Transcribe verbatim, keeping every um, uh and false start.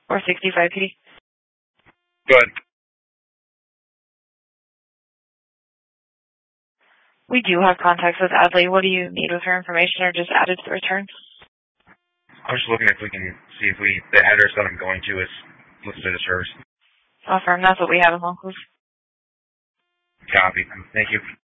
four sixty-five P D. Go ahead. We do have contacts with Adley. What do you need with her information, or just add it to the return? I'm just looking if we can see if we the address that I'm going to is listed as hers. Affirm. That's what we have in locals. Copy. Thank you.